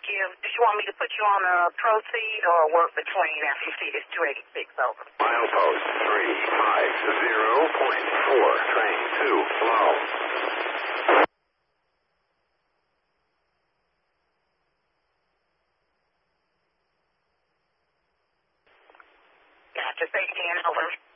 do you want me to put you on a proceed or work between after you see this 286 over? Milepost 350.4, train 2, slow. Gotcha, say again, over.